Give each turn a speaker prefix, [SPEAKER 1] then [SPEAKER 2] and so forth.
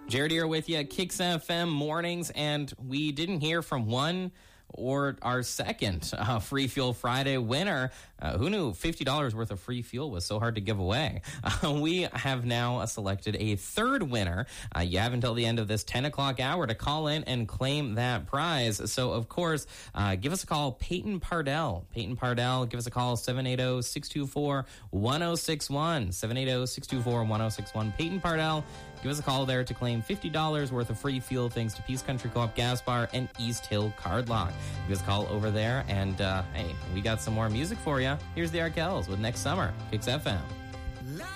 [SPEAKER 1] Jared here with you at Kicks FM Mornings, and we didn't hear from one or our second Free Fuel Friday winner. Who knew $50 worth of free fuel was so hard to give away? We have now selected a third winner. You have until the end of this 10 o'clock hour to call in and claim that prize. So, of course, give us a call, Peyton Pardell. Peyton Pardell, give us a call, 780-624-1061. 780-624-1061. Peyton Pardell, give us a call there to claim $50 worth of free fuel thanks to Peace Country Co-op Gas Bar and East Hill Card Lock. Give us a call over there, and hey, we got some more music for you. Here's the Arkells with Next Summer, Kicks FM.